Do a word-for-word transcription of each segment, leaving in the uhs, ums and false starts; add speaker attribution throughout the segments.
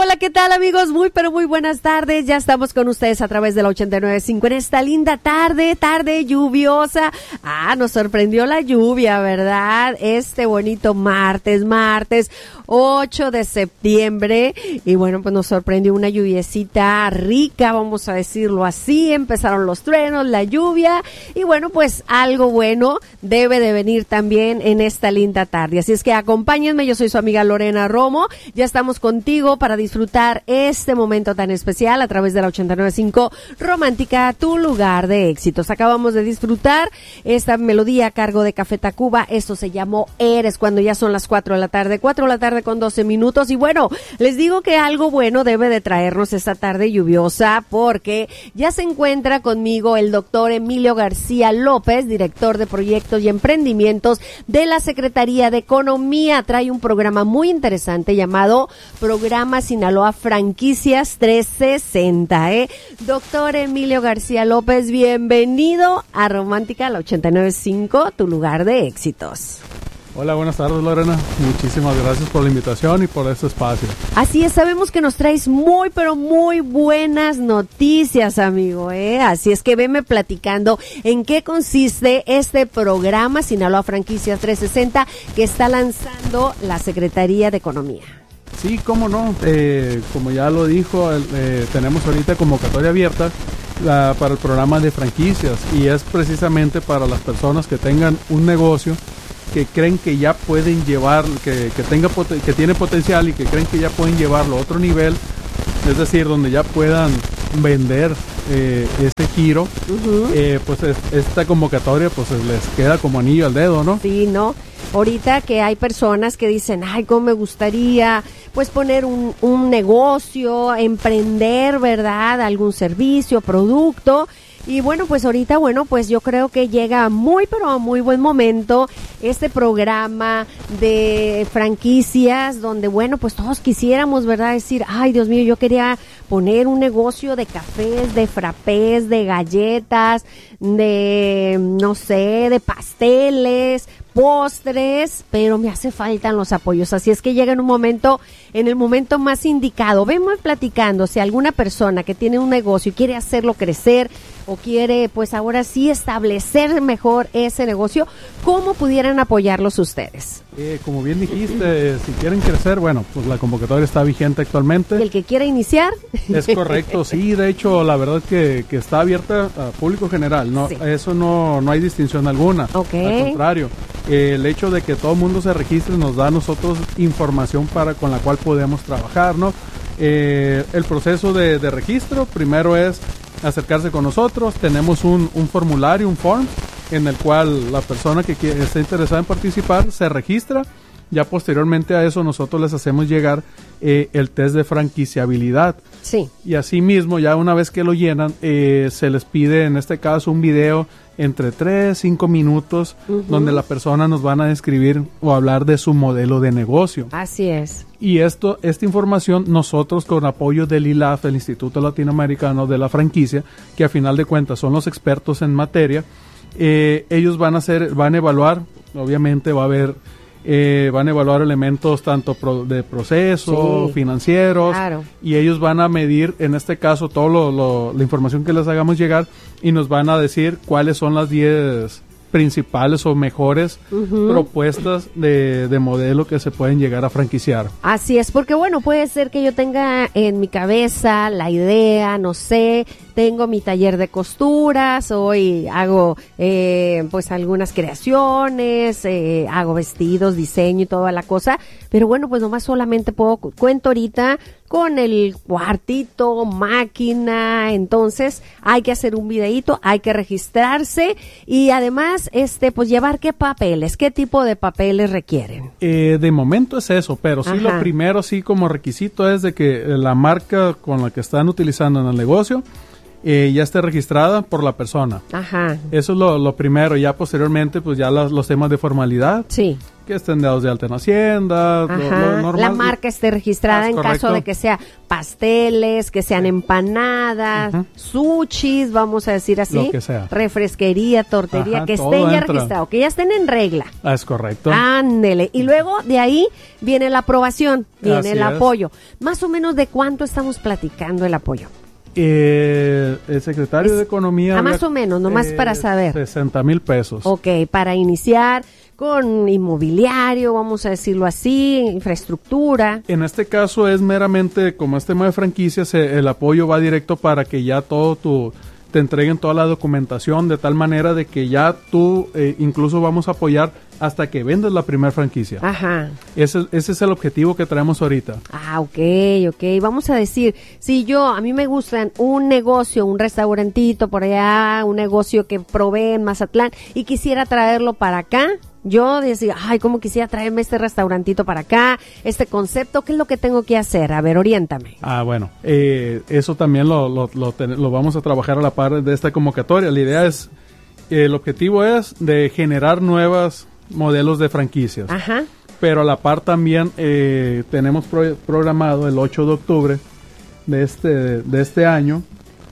Speaker 1: Hola, ¿qué tal, amigos? Muy, pero muy buenas tardes. Ya estamos con ustedes a través de la ochenta y nueve punto cinco en esta linda tarde, tarde lluviosa. Ah, nos sorprendió la lluvia, ¿verdad? Este bonito martes, martes ocho de septiembre. Y bueno, pues nos sorprendió una lluviecita rica, vamos a decirlo así. Empezaron los truenos, la lluvia. Y bueno, pues algo bueno debe de venir también en esta linda tarde. Así es que acompáñenme, yo soy su amiga Lorena Romo. Ya estamos contigo para disfrutar este momento tan especial a través de la ochenta y nueve punto cinco Romántica, tu lugar de éxitos. Acabamos de disfrutar esta melodía a cargo de Café Tacuba. Esto se llamó Eres, cuando ya son las cuatro de la tarde, cuatro de la tarde con doce minutos. Y bueno, les digo que algo bueno debe de traernos esta tarde lluviosa, porque ya se encuentra conmigo el doctor Emilio García López, director de proyectos y emprendimientos de la Secretaría de Economía. Trae un programa muy interesante llamado Programa Sinaloa Franquicias trescientos sesenta, ¿eh? Doctor Emilio García López, bienvenido a Romántica, la ochenta y nueve punto cinco, tu lugar de éxitos.
Speaker 2: Hola, buenas tardes, Lorena. Muchísimas gracias por la invitación y por este espacio.
Speaker 1: Así es, sabemos que nos traes muy, pero muy buenas noticias, amigo, ¿eh? Así es que veme platicando en qué consiste este programa Sinaloa Franquicias trescientos sesenta que está lanzando la Secretaría de Economía.
Speaker 2: Sí, cómo no. Eh, como ya lo dijo, eh, tenemos ahorita convocatoria abierta la, para el programa de franquicias, y es precisamente para las personas que tengan un negocio que creen que ya pueden llevar, que, que tenga que tiene potencial y que creen que ya pueden llevarlo a otro nivel, es decir, donde ya puedan vender eh, este giro. Uh-huh. eh, pues es, esta convocatoria pues les queda como anillo al dedo, ¿no?
Speaker 1: Sí, ¿no? Ahorita que hay personas que dicen, ay, cómo me gustaría pues poner un, un negocio, emprender, ¿verdad? Algún servicio, producto. Y bueno, pues ahorita, bueno, pues yo creo que llega muy, pero a muy buen momento este programa de franquicias donde, bueno, pues todos quisiéramos, ¿verdad? Decir, ay, Dios mío, yo quería poner un negocio de cafés, de frappés, de galletas, de, no sé, de pasteles, postres, pero me hace falta los apoyos. Así es que llega en un momento, en el momento más indicado. Vemos platicando si alguna persona que tiene un negocio y quiere hacerlo crecer o quiere, pues ahora sí, establecer mejor ese negocio, ¿cómo pudieran apoyarlos ustedes?
Speaker 2: Eh, como bien dijiste, si quieren crecer, bueno, pues la convocatoria está vigente actualmente.
Speaker 1: ¿Y el que quiera iniciar?
Speaker 2: Es correcto, sí, de hecho, la verdad que, que está abierta a público general, no, sí. Eso no, no hay distinción alguna.
Speaker 1: Okay.
Speaker 2: Al contrario, eh, el hecho de que todo el mundo se registre nos da a nosotros información para con la cual podemos trabajar, ¿no? Eh, el proceso de, de registro, primero es acercarse con nosotros. Tenemos un, un formulario, un form, en el cual la persona que quiere, esté interesada en participar se registra. Ya posteriormente a eso nosotros les hacemos llegar eh, el test de franquiciabilidad.
Speaker 1: Sí.
Speaker 2: Y asimismo, ya una vez que lo llenan, eh, se les pide en este caso un video entre tres, cinco minutos, uh-huh, donde la persona nos van a describir o hablar de su modelo de negocio.
Speaker 1: Así es.
Speaker 2: Y esto, esta información nosotros, con apoyo del I L A F, el Instituto Latinoamericano de la Franquicia, que a final de cuentas son los expertos en materia, eh, ellos van a hacer, van a evaluar, obviamente va a haber, eh, van a evaluar elementos tanto pro, de proceso, sí, financieros,
Speaker 1: claro, y
Speaker 2: ellos van a medir, en este caso, todo lo, lo, la información que les hagamos llegar, y nos van a decir cuáles son las diez principales o mejores uh-huh. propuestas de, de modelo que se pueden llegar a franquiciar.
Speaker 1: Así es, porque bueno, puede ser que yo tenga en mi cabeza la idea, no sé, tengo mi taller de costuras, hoy hago eh, pues algunas creaciones, eh, hago vestidos, diseño y toda la cosa, pero bueno, pues nomás solamente puedo, cuento ahorita con el cuartito, máquina, entonces hay que hacer un videíto, hay que registrarse y además, este, pues llevar qué papeles, qué tipo de papeles requieren.
Speaker 2: Eh, de momento es eso, pero sí, ajá, lo primero sí como requisito es de que la marca con la que están utilizando en el negocio eh, ya esté registrada por la persona.
Speaker 1: Ajá.
Speaker 2: Eso es lo, lo primero, ya posteriormente pues ya los, los temas de formalidad.
Speaker 1: Sí.
Speaker 2: que estén dados de alta en Hacienda, lo, lo normal.
Speaker 1: La marca esté registrada ah, en correcto. Caso de que sea pasteles, que sean empanadas, uh-huh. sushis, vamos a decir así,
Speaker 2: lo que sea.
Speaker 1: Refresquería, tortería, Ajá, que estén ya registrados, que ya estén en regla.
Speaker 2: Ah, es correcto.
Speaker 1: Ándele. Y luego de ahí viene la aprobación, viene así el apoyo. Es. Más o menos, ¿de cuánto estamos platicando el apoyo?
Speaker 2: Eh, el secretario es, de Economía...
Speaker 1: A más o menos, nomás eh, para saber.
Speaker 2: sesenta mil pesos.
Speaker 1: Ok, para iniciar con inmobiliario, vamos a decirlo así, infraestructura.
Speaker 2: En este caso es meramente, como este tema de franquicias, el apoyo va directo para que ya todo tu... te entreguen toda la documentación de tal manera de que ya tú eh, incluso vamos a apoyar hasta que vendas la primera franquicia.
Speaker 1: Ajá.
Speaker 2: Ese, ese es el objetivo que traemos ahorita.
Speaker 1: Ah, ok, ok. Vamos a decir, si yo, a mí me gustan un negocio, un restaurantito por allá, un negocio que provee en Mazatlán y quisiera traerlo para acá, yo decía, ay, cómo quisiera traerme este restaurantito para acá, este concepto, ¿qué es lo que tengo que hacer? A ver, oriéntame.
Speaker 2: Ah, bueno, eh, eso también lo, lo, lo, lo vamos a trabajar a la par de esta convocatoria. La idea es, eh, el objetivo es de generar nuevas modelos de franquicias.
Speaker 1: Ajá.
Speaker 2: Pero a la par también eh, tenemos pro- programado el ocho de octubre de este, de este año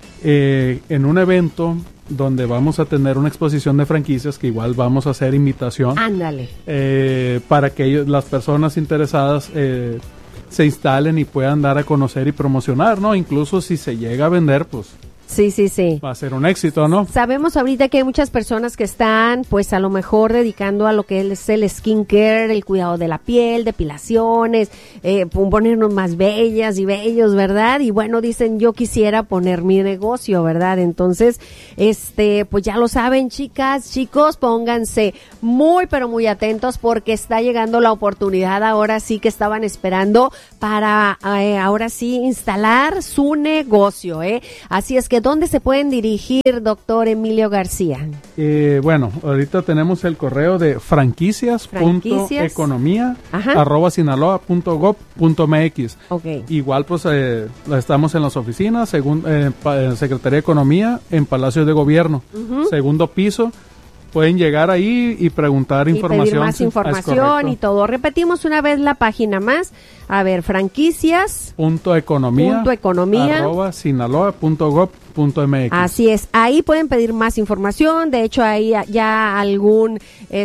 Speaker 2: eh, en un evento donde vamos a tener una exposición de franquicias que igual vamos a hacer invitación.
Speaker 1: Ándale.
Speaker 2: Eh, para que ellos, las personas interesadas eh, se instalen y puedan dar a conocer y promocionar, ¿no? Incluso si se llega a vender, pues...
Speaker 1: Sí, sí, sí.
Speaker 2: Va a ser un éxito, ¿no?
Speaker 1: Sabemos ahorita que hay muchas personas que están, pues, a lo mejor dedicando a lo que es el skincare, el cuidado de la piel, depilaciones, eh, ponernos más bellas y bellos, ¿verdad? Y bueno, dicen, yo quisiera poner mi negocio, ¿verdad? Entonces, este, pues ya lo saben, chicas, chicos, pónganse muy, pero muy atentos porque está llegando la oportunidad ahora sí que estaban esperando para, eh, ahora sí, instalar su negocio, ¿eh? Así es que ¿dónde se pueden dirigir, doctor Emilio García?
Speaker 2: Eh, bueno, ahorita tenemos el correo de franquicias punto economía arroba sinaloa punto gob punto mx.
Speaker 1: Okay.
Speaker 2: Igual pues eh, estamos en las oficinas, según eh, pa, Secretaría de Economía, en Palacio de Gobierno, uh-huh. segundo piso. Pueden llegar ahí y preguntar
Speaker 1: y
Speaker 2: información.
Speaker 1: Pedir más información y todo. Repetimos una vez la página más. A ver, franquicias.
Speaker 2: Punto economía.
Speaker 1: Punto economía.
Speaker 2: Arroba sinaloa punto gob punto mx.
Speaker 1: Así es. Ahí pueden pedir más información. De hecho, hay ya algún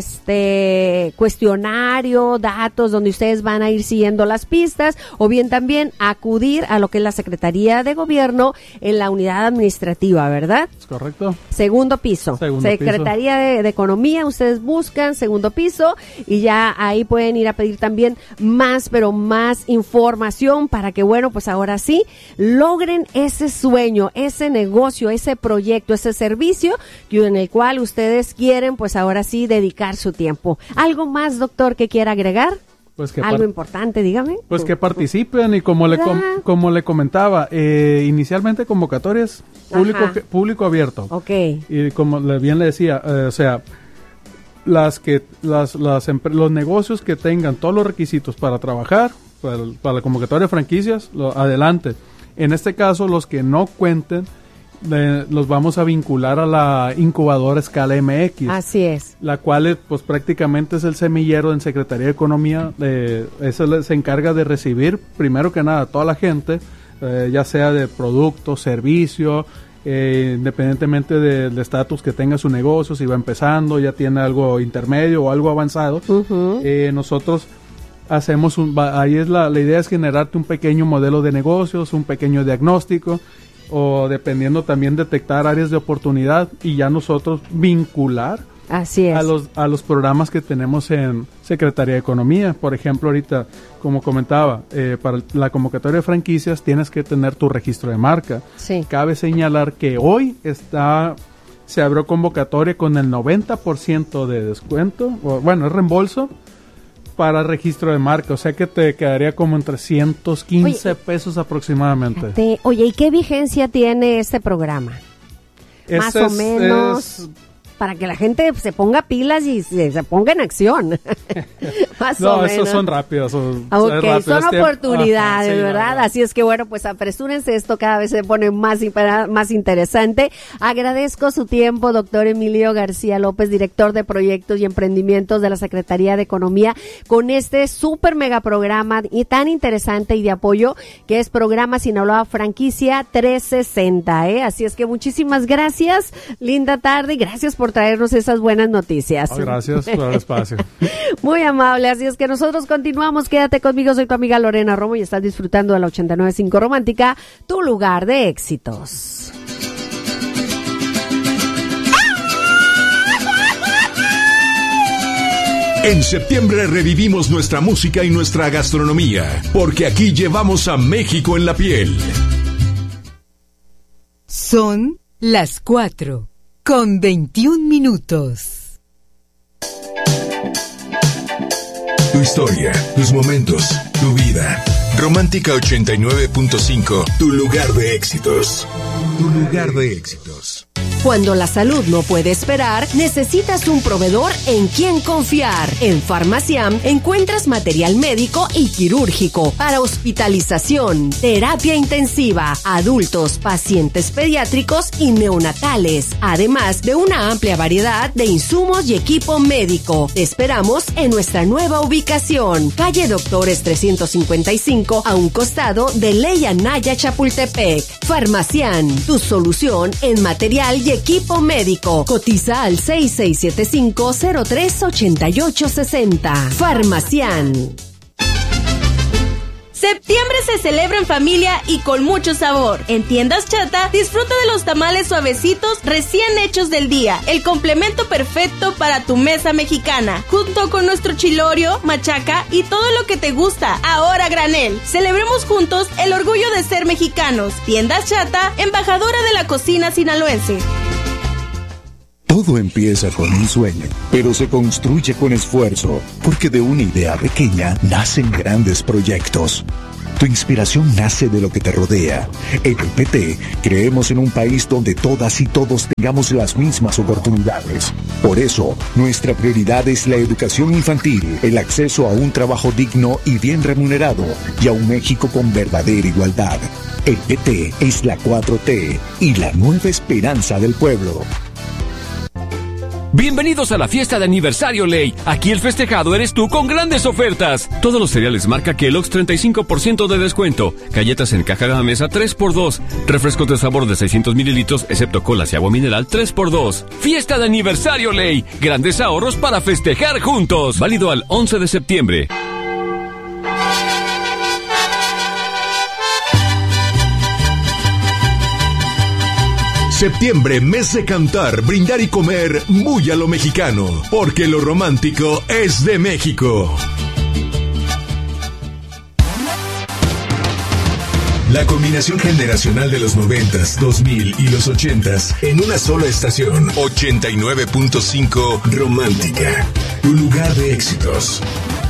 Speaker 1: este cuestionario, datos donde ustedes van a ir siguiendo las pistas. O bien también acudir a lo que es la Secretaría de Gobierno en la unidad administrativa, ¿verdad?
Speaker 2: Es correcto.
Speaker 1: Segundo piso.
Speaker 2: Segundo
Speaker 1: Secretaría
Speaker 2: piso.
Speaker 1: De, de Economía. Ustedes buscan segundo piso y ya ahí pueden ir a pedir también más, pero más información para que, bueno, pues ahora sí logren ese sueño, ese negocio, ese proyecto, ese servicio en el cual ustedes quieren, pues ahora sí dedicar su tiempo. ¿Algo más, doctor, que quiera agregar?
Speaker 2: Pues que
Speaker 1: algo
Speaker 2: par-
Speaker 1: importante, dígame.
Speaker 2: Pues que participen y como le com- como le comentaba, eh, inicialmente convocatorias público que, público abierto.
Speaker 1: Okay.
Speaker 2: Y como le, bien le decía, eh, o sea, las que las, las empre- los negocios que tengan todos los requisitos para trabajar para, para la convocatoria de franquicias, lo, adelante. En este caso, los que no cuenten, eh, los vamos a vincular a la incubadora Escala M X.
Speaker 1: Así es.
Speaker 2: La cual, pues prácticamente es el semillero en Secretaría de Economía. Eh, eso se encarga de recibir, primero que nada, a toda la gente, eh, ya sea de producto, servicio, eh, independientemente del estatus que tenga su negocio, si va empezando, ya tiene algo intermedio o algo avanzado.
Speaker 1: Uh-huh.
Speaker 2: Eh, nosotros hacemos un, ahí es la, la idea es generarte un pequeño modelo de negocios, un pequeño diagnóstico, o dependiendo también detectar áreas de oportunidad y ya nosotros vincular
Speaker 1: Así es.
Speaker 2: a los a los programas que tenemos en Secretaría de Economía. Por ejemplo, ahorita, como comentaba, eh, para la convocatoria de franquicias tienes que tener tu registro de marca.
Speaker 1: Sí.
Speaker 2: Cabe señalar que hoy está se abrió convocatoria con el noventa por ciento de descuento, o, bueno, es reembolso para registro de marca, o sea que te quedaría como en trescientos quince Oye, pesos aproximadamente.
Speaker 1: Te, oye, ¿y qué vigencia tiene este programa?
Speaker 2: Ese
Speaker 1: Más
Speaker 2: es,
Speaker 1: o menos...
Speaker 2: Es,
Speaker 1: para que la gente se ponga pilas y se, se ponga en acción. Más
Speaker 2: no,
Speaker 1: o menos.
Speaker 2: esos son rápidos. Son,
Speaker 1: okay,
Speaker 2: rápidos,
Speaker 1: son
Speaker 2: este,
Speaker 1: oportunidades,
Speaker 2: ajá, sí,
Speaker 1: ¿verdad?
Speaker 2: verdad.
Speaker 1: Así es que bueno, pues apresúrense, esto cada vez se pone más, más interesante. Agradezco su tiempo, doctor Emilio García López, director de proyectos y emprendimientos de la Secretaría de Economía, con este súper mega programa y tan interesante y de apoyo que es Programa Sinaloa Franquicia trescientos sesenta, ¿eh? Así es que muchísimas gracias, linda tarde y gracias por traernos esas buenas noticias.
Speaker 2: Oh, gracias por el espacio.
Speaker 1: Muy amable, así es que nosotros continuamos, quédate conmigo, soy tu amiga Lorena Romo y estás disfrutando de la ochenta y nueve punto cinco Romántica, tu lugar de éxitos.
Speaker 3: En septiembre revivimos nuestra música y nuestra gastronomía, porque aquí llevamos a México en la piel.
Speaker 4: Son las cuatro con veintiún minutos.
Speaker 3: Tu historia, tus momentos, tu vida. Romántica ochenta y nueve punto cinco, tu lugar de éxitos. Tu lugar de éxitos.
Speaker 5: Cuando la salud no puede esperar, necesitas un proveedor en quien confiar. En Farmaciam encuentras material médico y quirúrgico para hospitalización, terapia intensiva, adultos, pacientes pediátricos y neonatales, además de una amplia variedad de insumos y equipo médico. Te esperamos en nuestra nueva ubicación, calle Doctores trescientos cincuenta y cinco, a un costado de Ley Anaya Chapultepec. Farmaciam, tu solución en material y equipo médico. Cotiza al seis seis siete cinco, cero tres ocho ocho seis cero. Farmaciam.
Speaker 6: Septiembre se celebra en familia y con mucho sabor. En Tiendas Chata, disfruta de los tamales suavecitos recién hechos del día, el complemento perfecto para tu mesa mexicana, junto con nuestro chilorio, machaca y todo lo que te gusta, ahora a granel. Celebremos juntos el orgullo de ser mexicanos. Tiendas Chata, embajadora de la cocina sinaloense.
Speaker 7: Todo empieza con un sueño, pero se construye con esfuerzo, porque de una idea pequeña nacen grandes proyectos. Tu inspiración nace de lo que te rodea. En el P T creemos en un país donde todas y todos tengamos las mismas oportunidades. Por eso, nuestra prioridad es la educación infantil, el acceso a un trabajo digno y bien remunerado, y a un México con verdadera igualdad. El P T es la cuatro T y la nueva esperanza del pueblo.
Speaker 8: Bienvenidos a la fiesta de aniversario Ley. Aquí el festejado eres tú con grandes ofertas. Todos los cereales marca Kellogg's treinta y cinco por ciento de descuento. Galletas en caja de mesa tres por dos. Refrescos de sabor de seiscientos mililitros, excepto colas y agua mineral tres por dos. Fiesta de aniversario Ley. Grandes ahorros para festejar juntos. Válido al once de septiembre.
Speaker 3: Septiembre, mes de cantar, brindar y comer muy a lo mexicano, porque lo romántico es de México. La combinación generacional de los noventas, dos mil y los ochentas en una sola estación. ochenta y nueve punto cinco Romántica, tu lugar de éxitos.